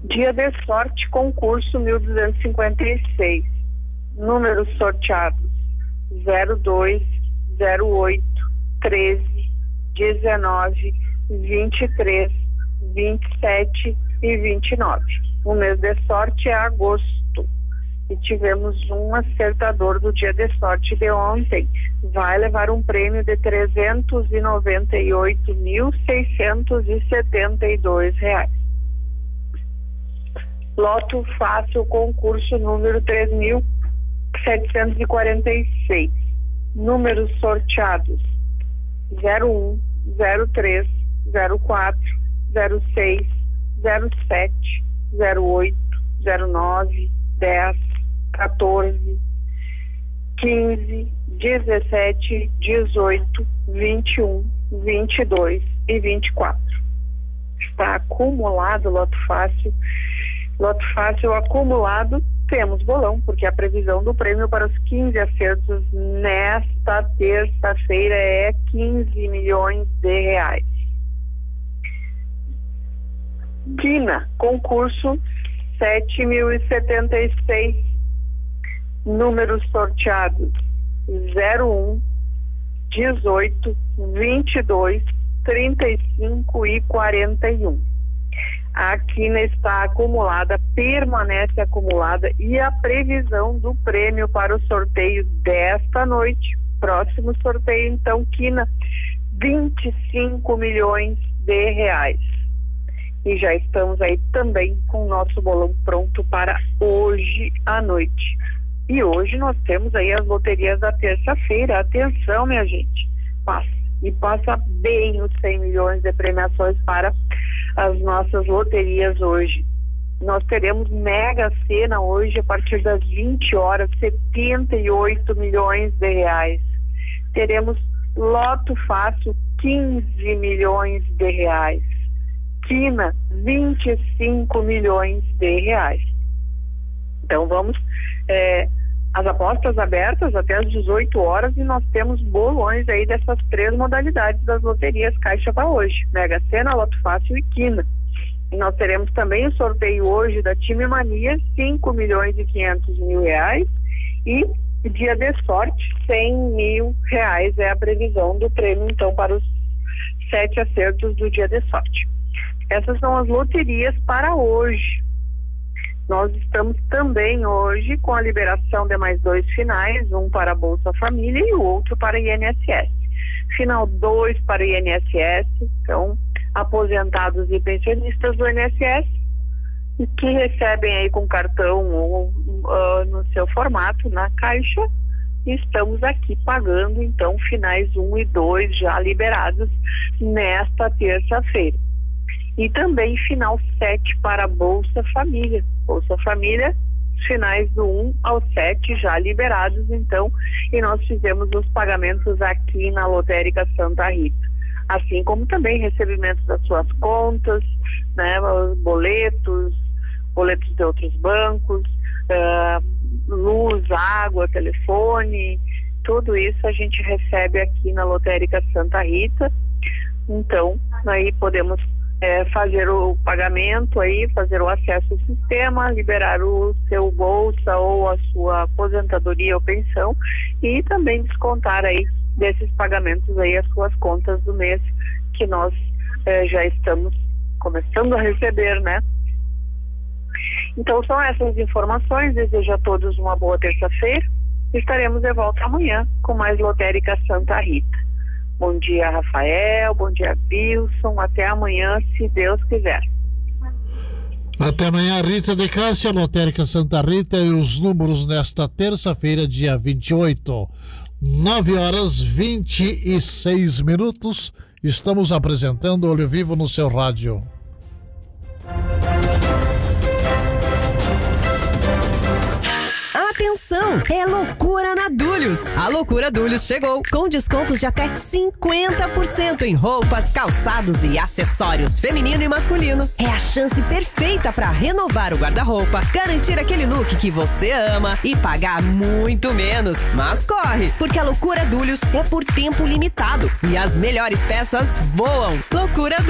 Dia de sorte, concurso 1256. Números sorteados: 02, 08, 13, 19, 23, 27 e 29. O mês de sorte é agosto. E tivemos um acertador do dia de sorte de ontem. Vai levar um prêmio de R$ 398.672. Loto Fácil, concurso número 3.746. Números sorteados: 01, 03, 04, 06, 07, 08, 09, 10, 14, 15, 17, 18, 21, 22 e 24. Está acumulado Loto Fácil. Loto Fácil acumulado, temos bolão, porque a previsão do prêmio para os 15 acertos nesta terça-feira é 15 milhões de reais. Quina, concurso 7.076. Números sorteados: 01, 18, 22, 35 e 41. A quina está acumulada, permanece acumulada, e a previsão do prêmio para o sorteio desta noite, próximo sorteio, então, quina, 25 milhões de reais. E já estamos aí também com o nosso bolão pronto para hoje à noite. E hoje nós temos aí as loterias da terça-feira. Atenção, minha gente, passa bem os 100 milhões de premiações para as nossas loterias hoje. Nós teremos Mega Sena hoje a partir das 20 horas, 78 milhões de reais. Teremos Loto Fácil, 15 milhões de reais. Quina, 25 milhões de reais. Então vamos, as apostas abertas até às 18 horas, e nós temos bolões aí dessas três modalidades das loterias Caixa para hoje: Mega Sena, Loto Fácil e Quina. E nós teremos também o sorteio hoje da Time Mania, 5 milhões e 500 mil reais, e dia de sorte, 100 mil reais é a previsão do prêmio, então, para os 7 acertos do dia de sorte. Essas são as loterias para hoje. Nós estamos também hoje com a liberação de mais 2 finais, um para a Bolsa Família e o outro para a INSS. Final 2 para a INSS, então, aposentados e pensionistas do INSS, e que recebem aí com cartão ou no seu formato, na Caixa, e estamos aqui pagando, então, finais 1 e 2 já liberados nesta terça-feira. E também final 7 para a Bolsa Família. Bolsa Família, finais do 1 ao 7 já liberados, então, e nós fizemos os pagamentos aqui na Lotérica Santa Rita. Assim como também recebimento das suas contas, né, boletos de outros bancos, luz, água, telefone, tudo isso a gente recebe aqui na Lotérica Santa Rita. Então, aí podemos fazer o pagamento aí, fazer o acesso ao sistema, liberar o seu bolsa ou a sua aposentadoria ou pensão, e também descontar aí desses pagamentos aí as suas contas do mês, que nós já estamos começando a receber, né? Então são essas informações. Desejo a todos uma boa terça-feira. Estaremos de volta amanhã com mais Lotérica Santa Rita. Bom dia, Rafael. Bom dia, Bilson. Até amanhã, se Deus quiser. Até amanhã, Rita de Cássia, Lotérica Santa Rita, e os números nesta terça-feira, dia 28, 9 horas 26 minutos. Estamos apresentando Olho Vivo no seu rádio. Atenção, é loucura na Dulhos. A loucura Dulhos chegou com descontos de até 50% em roupas, calçados e acessórios feminino e masculino. É a chance perfeita para renovar o guarda-roupa, garantir aquele look que você ama e pagar muito menos. Mas corre, porque a loucura Dulhos é por tempo limitado e as melhores peças voam. Loucura Dulhos.